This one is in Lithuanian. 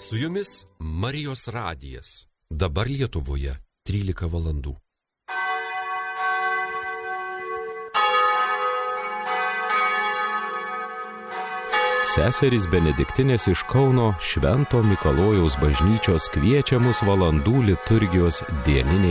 Su jumis Marijos radijas. Dabar Lietuvoje 13 valandų. Seserys Benediktinės iš Kauno Švento Mikalojaus bažnyčios kviečia mus valandų liturgijos dieninėje